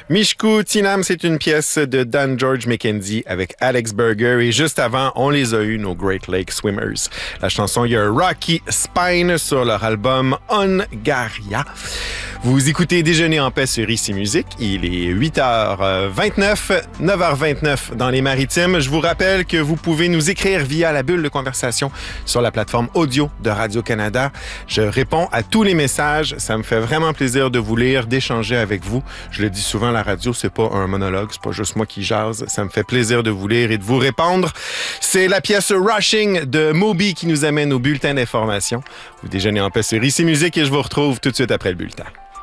Mishku Tinam, c'est une pièce de Dan George McKenzie avec Alex Berger. Et juste avant, on les a eu, nos Great Lake Swimmers. La chanson, il y a Rocky Spine sur leur album Hungaria. Vous écoutez Déjeuner en paix sur Ici Musique. Il est 8h29, 9h29 dans les Maritimes. Je vous rappelle que vous pouvez nous écrire via la bulle de conversation sur la plateforme audio de Radio-Canada. Je réponds à tous les messages. Ça me fait vraiment plaisir de vous lire, d'échanger avec vous. Je le dis souvent, la radio, c'est pas un monologue, c'est pas juste moi qui jase. Ça me fait plaisir de vous lire et de vous répondre. C'est la pièce Rushing de Moby qui nous amène au bulletin d'information. Vous Déjeunez en paix sur Ici Musique et je vous retrouve tout de suite après le bulletin.